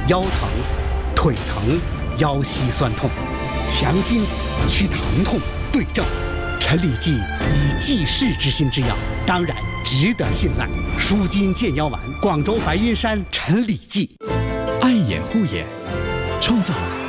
腰疼、腿疼、腰膝酸痛，强筋祛疼痛对症。陈李济以济世之心之药，当然值得信赖。舒筋健腰丸，广州白云山陈李济。 爱眼护眼，创造